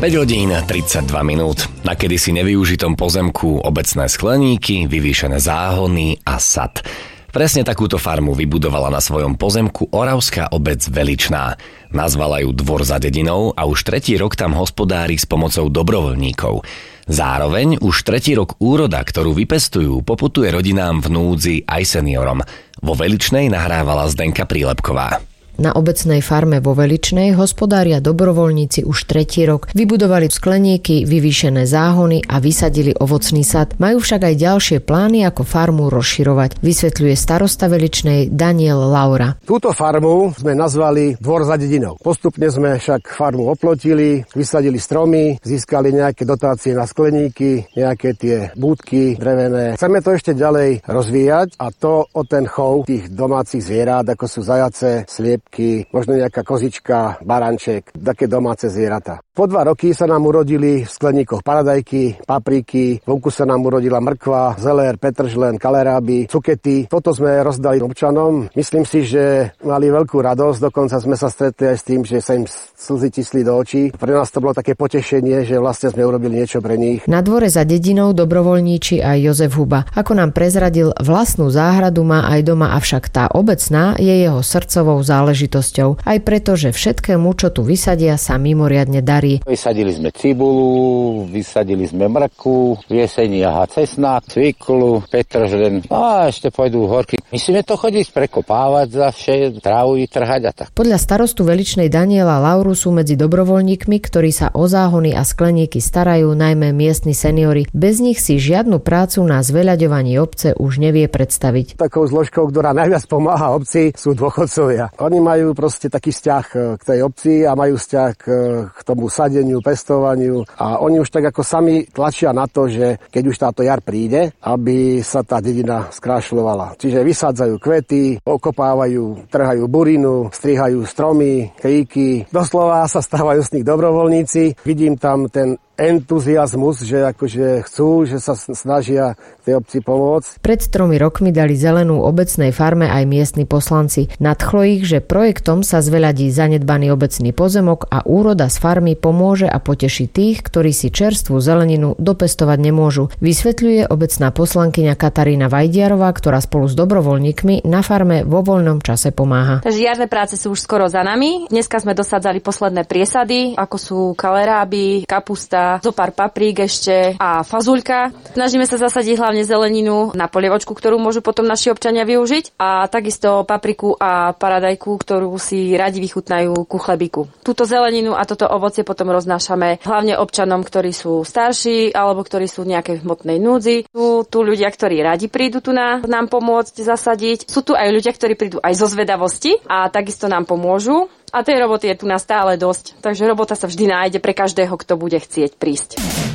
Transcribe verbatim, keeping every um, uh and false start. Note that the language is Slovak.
päť hodín tridsaťdva minút. Na kedysi nevyužitom pozemku obecné skleníky, vyvýšené záhony a sad. Presne takúto farmu vybudovala na svojom pozemku oravská obec Veličná. Nazvala ju Dvor za dedinou a už tretí rok tam hospodári s pomocou dobrovoľníkov. Zároveň už tretí rok úroda, ktorú vypestujú, poputuje rodinám v núdzi aj seniorom. Vo Veličnej nahrávala Zdenka Prílepková. Na obecnej farme vo Veličnej hospodária dobrovoľníci už tretí rok. Vybudovali skleníky, vyvýšené záhony a vysadili ovocný sad. Majú však aj ďalšie plány, ako farmu rozširovať, vysvetľuje starosta Veličnej Daniel Laura. Túto farmu sme nazvali Dvor za dedinou. Postupne sme však farmu oplotili, vysadili stromy, získali nejaké dotácie na skleníky, nejaké tie búdky drevené. Chceme to ešte ďalej rozvíjať a to o ten chov tých domácich zvierat, ako sú zajace, sliep, možno nejaká kozička, baranček, také domáce zvieratá. Po dva roky sa nám urodili v skleníkoch paradajky, papriky, vonku sa nám urodila mrkva, zelér, petržlen, kaleráby, cukety. Toto sme rozdali občanom. Myslím si, že mali veľkú radosť, dokonca sme sa stretli aj s tým, že sa im slzy tisli do očí. Pre nás to bolo také potešenie, že vlastne sme urobili niečo pre nich. Na Dvore za dedinou dobrovoľníči aj Jozef Huba. Ako nám prezradil, vlastnú záhradu má aj doma, avšak tá obecná je jeho srdcovou záležitosťou. Aj preto, že všetkému, čo tu vysadia, sa mimoriadne darí. Vysadili sme cibulu, vysadili sme mrku, v jeseni aha cesnak, cviklu, petržlen a ešte pôjdu horky. Musíme to chodiť prekopávať za vše, trávu vytrhať a tak. Podľa starostu Veličnej Daniela Lauru sú medzi dobrovoľníkmi, ktorí sa o záhony a skleníky starajú, najmä miestni seniori. Bez nich si žiadnu prácu na zveľaďovaní obce už nevie predstaviť. Takou zložkou, ktorá najviac pomáha obci, sú dôchodcovia. Oni majú proste taký vzťah k tej obci a majú vzťah k tomu sadeniu, pestovaniu a oni už tak ako sami tlačia na to, že keď už táto jar príde, aby sa tá dedina skrášľovala. Čiže vysádzajú kvety, okopávajú, trhajú burinu, strihajú stromy, kríky. Doslova sa stávajú z nich dobrovoľníci. Vidím tam ten entuziazmus, že akože chcú, že sa snažia tej obci pomôcť. Pred tromi rokmi dali zelenú obecnej farme aj miestni poslanci. Nadchlo ich, že projektom sa zveľadí zanedbaný obecný pozemok a úroda z farmy pomôže a poteší tých, ktorí si čerstvú zeleninu dopestovať nemôžu. Vysvetľuje obecná poslankyňa Katarína Vajdiarová, ktorá spolu s dobrovoľníkmi na farme vo voľnom čase pomáha. Takže jarné práce sú už skoro za nami. Dneska sme dosadzali posledné priesady, ako sú kaleráby, kapusta, zo pár paprík ešte a fazuľka. Snažíme sa zasadiť hlavne zeleninu na polievočku, ktorú môžu potom naši občania využiť a takisto papriku a paradajku, ktorú si radi vychutnajú ku chlebíku. Túto zeleninu a toto ovocie potom roznášame hlavne občanom, ktorí sú starší alebo ktorí sú v nejakej hmotnej núdzi. Sú tu ľudia, ktorí radi prídu tu na, nám pomôcť zasadiť. Sú tu aj ľudia, ktorí prídu aj zo zvedavosti a takisto nám pomôžu. A tej roboty je tu na stále dosť, takže robota sa vždy nájde pre každého, kto bude chcieť prísť.